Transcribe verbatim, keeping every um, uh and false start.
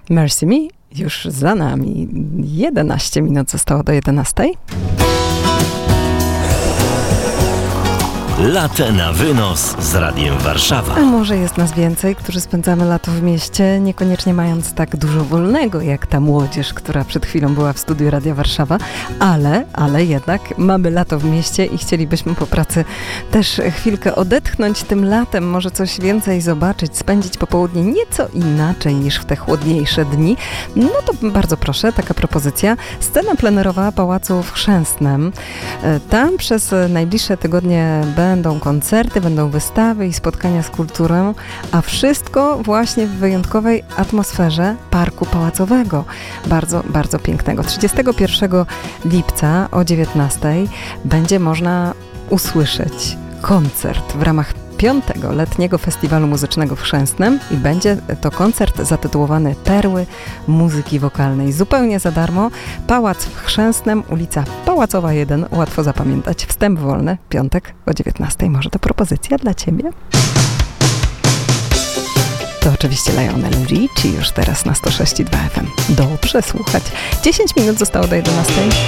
Mercy Me już za nami. jedenaście minut zostało do jedenastej. Latte na wynos z Radiem Warszawa. A może jest nas więcej, którzy spędzamy lato w mieście, niekoniecznie mając tak dużo wolnego, jak ta młodzież, która przed chwilą była w studiu Radia Warszawa, ale, ale jednak mamy lato w mieście i chcielibyśmy po pracy też chwilkę odetchnąć tym latem, może coś więcej zobaczyć, spędzić popołudnie nieco inaczej niż w te chłodniejsze dni. No to bardzo proszę, taka propozycja. Scena plenerowa Pałacu w Chrzęsnem. Tam przez najbliższe tygodnie będą koncerty, będą wystawy i spotkania z kulturą, a wszystko właśnie w wyjątkowej atmosferze Parku Pałacowego. Bardzo, bardzo pięknego. trzydziestego pierwszego lipca o dziewiętnastej będzie można usłyszeć koncert w ramach piątego letniego festiwalu muzycznego w Chrzęsnem i będzie to koncert zatytułowany Perły muzyki wokalnej. Zupełnie za darmo. Pałac w Chrzęsnem, ulica Pałacowa jeden. Łatwo zapamiętać. Wstęp wolny, piątek o dziewiętnastej. Może to propozycja dla Ciebie? To oczywiście Lionel Richie już teraz na sto sześć i dwa F M. Do przesłuchać. dziesięć minut zostało do jedenastej.